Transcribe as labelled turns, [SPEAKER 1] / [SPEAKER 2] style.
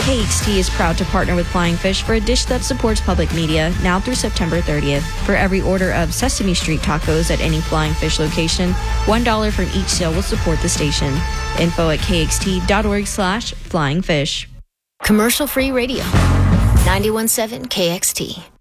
[SPEAKER 1] KXT is proud to partner with Flying Fish for a dish that supports public media now through September 30th. For every order of Sesame Street tacos at any Flying Fish location, $1 from each sale will support the station. Info at kxt.org/flyingfish.
[SPEAKER 2] Commercial-free radio. 91.7 KXT.